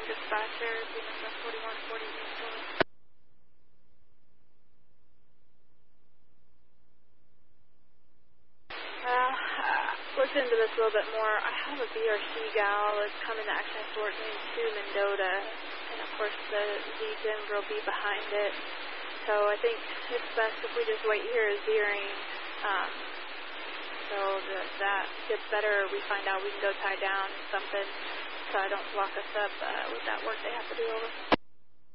dispatcher, BMS 4140 Eastern. Listen to this a little bit more. I have a BRC gal that's coming to actually Fort Wayne to Mendota, and of course the Denver will be behind it. So I think it's best if we just wait here as Deering. So that gets better. We find out we can go tie down something so I don't block us up with that work they have to do over.